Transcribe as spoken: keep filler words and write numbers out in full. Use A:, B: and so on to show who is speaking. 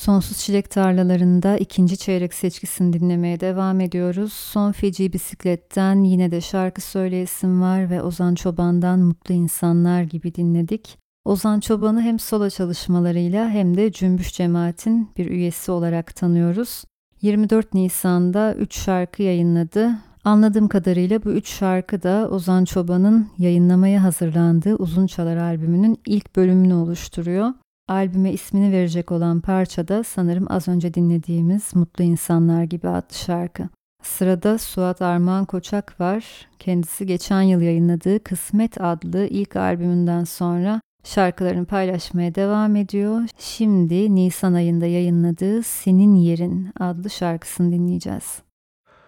A: Sonsuz Çilek Tarlalarında ikinci çeyrek seçkisini dinlemeye devam ediyoruz. Son Feci Bisiklet'ten Yine de Şarkı Söyleyesim Var ve Ozan Çoban'dan Mutlu İnsanlar gibi dinledik. Ozan Çoban'ı hem solo çalışmalarıyla hem de Cümbüş Cemaat'in bir üyesi olarak tanıyoruz. yirmi dört Nisan'da üç şarkı yayınladı. Anladığım kadarıyla bu üç şarkı da Ozan Çoban'ın yayınlamaya hazırlandığı Uzunçalar albümünün ilk bölümünü oluşturuyor. Albüme ismini verecek olan parça da sanırım az önce dinlediğimiz Mutlu İnsanlar gibi adlı şarkı. Sırada Suat Armağan Koçak var. Kendisi geçen yıl yayınladığı Kısmet adlı ilk albümünden sonra şarkılarını paylaşmaya devam ediyor. Şimdi Nisan ayında yayınladığı Senin Yerin adlı şarkısını dinleyeceğiz.